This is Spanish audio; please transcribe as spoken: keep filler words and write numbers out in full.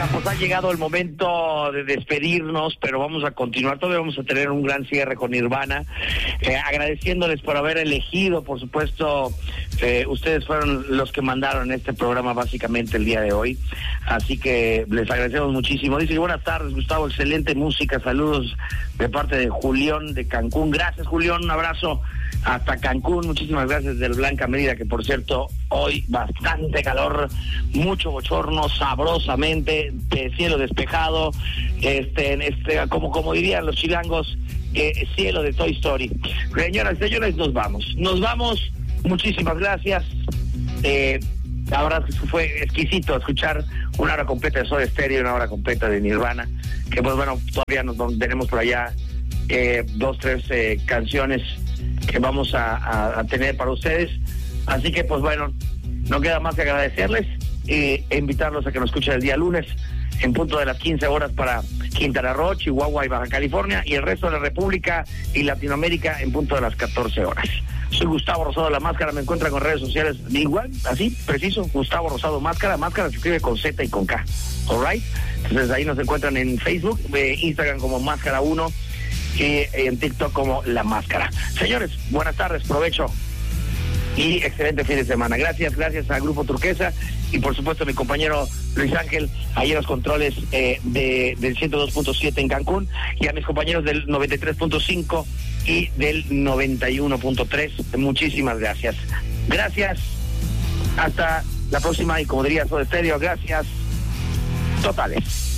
Pues ha llegado el momento de despedirnos, pero vamos a continuar. Todavía vamos a tener un gran cierre con Nirvana, eh, agradeciéndoles por haber elegido, por supuesto, eh, ustedes fueron los que mandaron este programa básicamente el día de hoy, así que les agradecemos muchísimo. Dice, buenas tardes, Gustavo, excelente música, saludos de parte de Julián de Cancún. Gracias, Julián, un abrazo hasta Cancún, muchísimas gracias del Blanca Mérida, que por cierto, hoy bastante calor, mucho bochorno, sabrosamente, de cielo despejado, este, este, como, como dirían los chilangos, eh, cielo de Toy Story. Señoras y señores, nos vamos, nos vamos, muchísimas gracias. Eh, la verdad que fue exquisito escuchar una hora completa de Soda Stereo y una hora completa de Nirvana, que pues bueno, todavía nos tenemos por allá eh, dos, tres eh, canciones que vamos a, a, a tener para ustedes, así que pues bueno, no queda más que agradecerles e invitarlos a que nos escuchen el día lunes en punto de las quince horas para Quintana Roo, Chihuahua y Baja California, y el resto de la República y Latinoamérica en punto de las catorce horas. Soy Gustavo Rosado La Máscara, me encuentran con redes sociales igual, así, preciso, Gustavo Rosado Máscara, Máscara se escribe con Z y con K, alright, entonces ahí nos encuentran en Facebook, eh, Instagram como Máscara uno, y en TikTok como La Máscara. Señores, buenas tardes, provecho y excelente fin de semana. Gracias, gracias al Grupo Turquesa y por supuesto a mi compañero Luis Ángel, ahí en los controles eh, de, del ciento dos punto siete en Cancún, y a mis compañeros del noventa y tres punto cinco y del noventa y uno punto tres. Muchísimas gracias. Gracias. Hasta la próxima, y como diría Soda Stereo, gracias totales.